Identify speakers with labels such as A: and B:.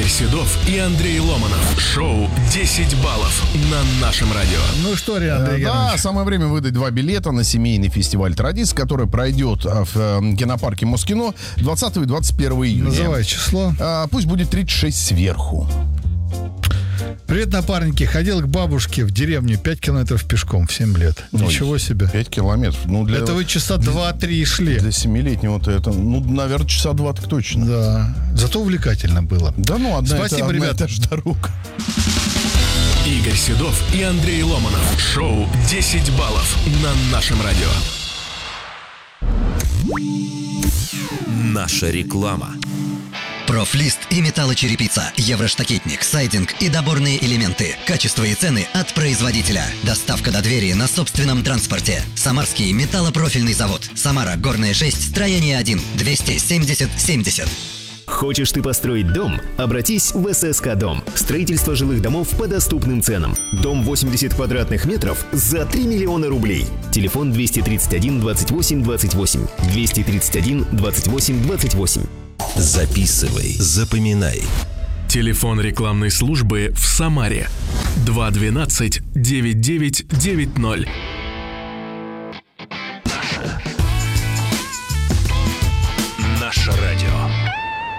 A: Седов и Андрей Ломанов. Шоу «10 баллов» на нашем радио.
B: Ну что, Андрей
C: Да, самое время выдать 2 билета на семейный фестиваль традиций, который пройдет в кинопарке Москино 20 и 21 июня.
B: Называй число.
C: Пусть будет 36 сверху.
B: Привет, напарники. Ходил к бабушке в деревню 5 километров пешком в 7 лет. Ничего себе.
C: 5 километров. Ну,
B: Это вы часа 2-3 шли.
C: Для 7-летнего-то это, наверное, часа 2 так точно.
B: Да. Зато увлекательно было.
C: Да,
B: Спасибо, ребята.
C: Это же дорога.
A: Игорь Седов и Андрей Ломанов. Шоу «10 баллов» на нашем радио.
D: Наша реклама.
E: Профлист и металлочерепица, евроштакетник, сайдинг и доборные элементы. Качество и цены от производителя. Доставка до двери на собственном транспорте. Самарский металлопрофильный завод. Самара, Горная 6, строение 1, 270-70.
F: Хочешь ты построить дом? Обратись в ССК Дом. Строительство жилых домов по доступным ценам. Дом 80 квадратных метров за 3 миллиона рублей. Телефон 231 28 28. 231 28 28.
D: Записывай, запоминай.
A: Телефон рекламной службы в Самаре 212-9990.